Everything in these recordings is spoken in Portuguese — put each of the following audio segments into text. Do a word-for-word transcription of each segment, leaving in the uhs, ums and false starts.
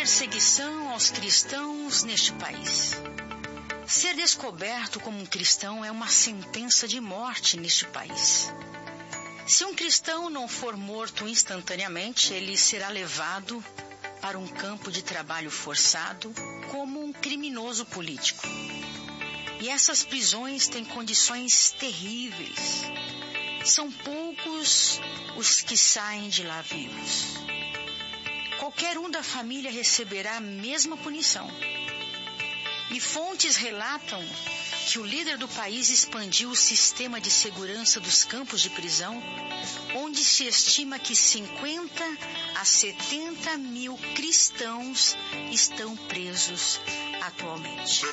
perseguição aos cristãos neste país. Ser descoberto como um cristão é uma sentença de morte neste país. Se um cristão não for morto instantaneamente, ele será levado para um campo de trabalho forçado como um criminoso político. E essas prisões têm condições terríveis. São poucos os que saem de lá vivos. Qualquer um da família receberá a mesma punição. E fontes relatam que o líder do país expandiu o sistema de segurança dos campos de prisão, onde se estima que cinquenta a setenta mil cristãos estão presos atualmente.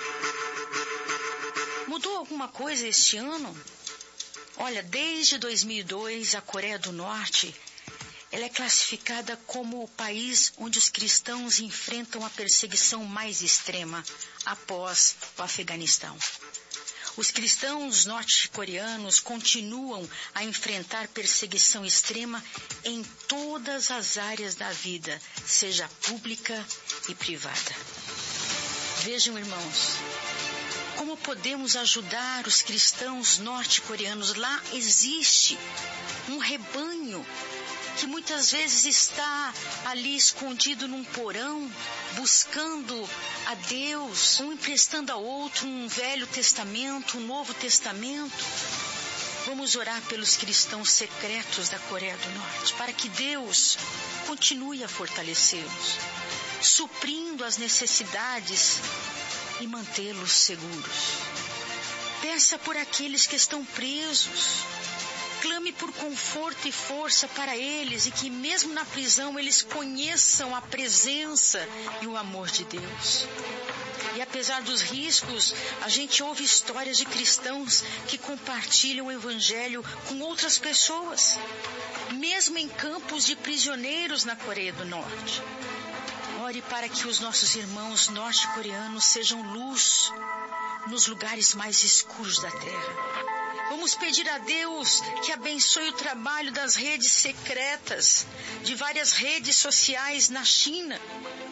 Mudou alguma coisa este ano? Olha, desde dois mil e dois, a Coreia do Norte ela é classificada como o país onde os cristãos enfrentam a perseguição mais extrema após o Afeganistão. Os cristãos norte-coreanos continuam a enfrentar perseguição extrema em todas as áreas da vida, seja pública e privada. Vejam, irmãos, como podemos ajudar os cristãos norte-coreanos. Lá existe um rebanho que muitas vezes está ali escondido num porão, buscando a Deus, um emprestando ao outro um Velho Testamento, um Novo Testamento. Vamos orar pelos cristãos secretos da Coreia do Norte, para que Deus continue a fortalecê-los, suprindo as necessidades e mantê-los seguros. Peça por aqueles que estão presos. Clame por conforto e força para eles e que mesmo na prisão eles conheçam a presença e o amor de Deus. E apesar dos riscos, a gente ouve histórias de cristãos que compartilham o evangelho com outras pessoas, mesmo em campos de prisioneiros na Coreia do Norte. Ore para que os nossos irmãos norte-coreanos sejam luz nos lugares mais escuros da terra. Vamos pedir a Deus que abençoe o trabalho das redes secretas, de várias redes sociais na China.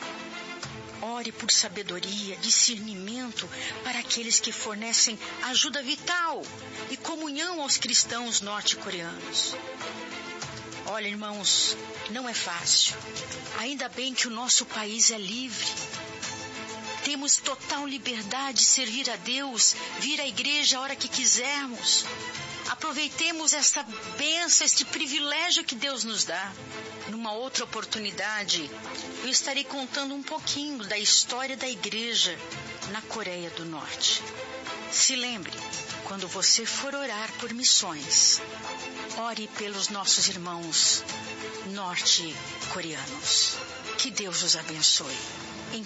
Ore por sabedoria, discernimento para aqueles que fornecem ajuda vital e comunhão aos cristãos norte-coreanos. Olha, irmãos, não é fácil. Ainda bem que o nosso país é livre. Temos total liberdade de servir a Deus, vir à igreja a hora que quisermos. Aproveitemos esta bênção, este privilégio que Deus nos dá. Numa outra oportunidade, eu estarei contando um pouquinho da história da igreja na Coreia do Norte. Se lembre, quando você for orar por missões, ore pelos nossos irmãos norte-coreanos. Que Deus os abençoe. Em